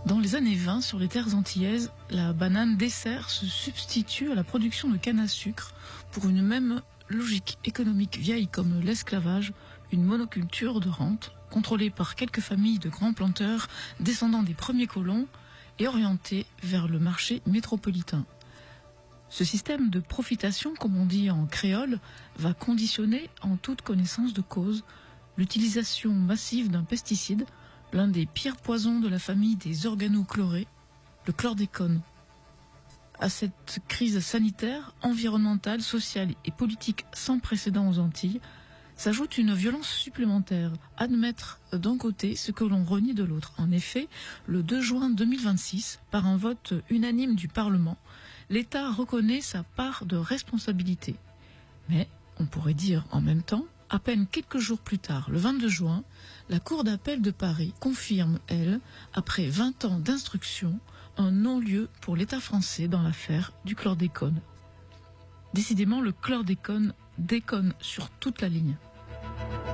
Dans les années 20, sur les terres antillaises, la banane dessert se substitue à la production de canne à sucre pour une même logique économique vieille comme l'esclavage, une monoculture de rente, contrôlée par quelques familles de grands planteurs descendants des premiers colons et orientée vers le marché métropolitain. Ce système de profitation, comme on dit en créole, va conditionner en toute connaissance de cause l'utilisation massive d'un pesticide, l'un des pires poisons de la famille des organochlorés, le chlordécone. À cette crise sanitaire, environnementale, sociale et politique sans précédent aux Antilles, s'ajoute une violence supplémentaire, admettre d'un côté ce que l'on renie de l'autre. En effet, le 2 juin 2026, par un vote unanime du Parlement, l'État reconnaît sa part de responsabilité. Mais, on pourrait dire en même temps, à peine quelques jours plus tard, le 22 juin, la Cour d'appel de Paris confirme, elle, après 20 ans d'instruction, un non-lieu pour l'État français dans l'affaire du chlordécone. Décidément, le chlordécone déconne sur toute la ligne.